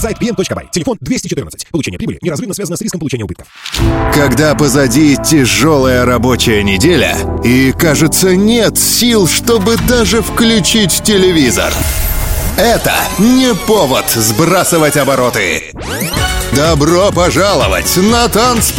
Сайт pm.by. Телефон 214. Получение прибыли неразрывно связано с риском получения убытков. Когда позади тяжелая рабочая неделя и, кажется, нет сил, чтобы даже включить телевизор. Это не повод сбрасывать обороты. Добро пожаловать на танцпол!